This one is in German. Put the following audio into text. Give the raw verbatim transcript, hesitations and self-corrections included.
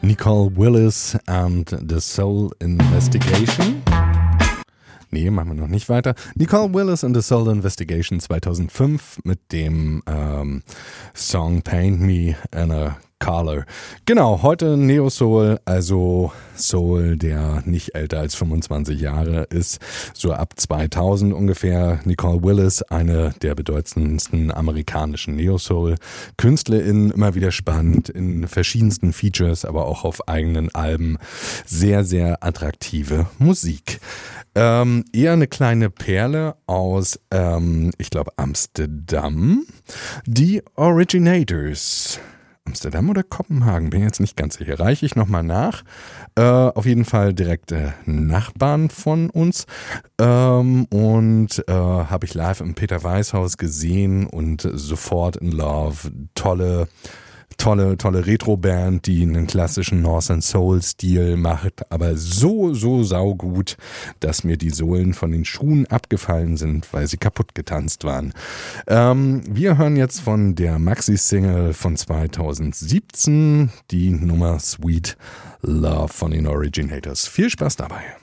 Nicole Willis and the Soul Investigation. Nee, machen wir noch nicht weiter. Nicole Willis and the Soul Investigation zweitausendfünf mit dem ähm, Song Paint Me in a Color. Genau, heute Neo Soul, also Soul, der nicht älter als fünfundzwanzig Jahre ist, so ab zweitausend ungefähr. Nicole Willis, eine der bedeutendsten amerikanischen Neo Soul KünstlerInnen, immer wieder spannend in verschiedensten Features, aber auch auf eigenen Alben. Sehr, sehr attraktive Musik. Ähm, eher eine kleine Perle aus, ähm, ich glaube, Amsterdam. Die Originators. Amsterdam oder Kopenhagen, bin jetzt nicht ganz sicher. Reiche ich nochmal nach. Äh, auf jeden Fall direkte Nachbarn von uns. Ähm, und äh, habe ich live im Peter Weiß Haus gesehen und sofort in Love. Tolle Tolle, tolle Retro-Band, die einen klassischen Northern Soul-Stil macht, aber so, so saugut, dass mir die Sohlen von den Schuhen abgefallen sind, weil sie kaputt getanzt waren. Ähm, wir hören jetzt von der Maxi-Single von zweitausendsiebzehn die Nummer Sweet Love von den Originators. Viel Spaß dabei.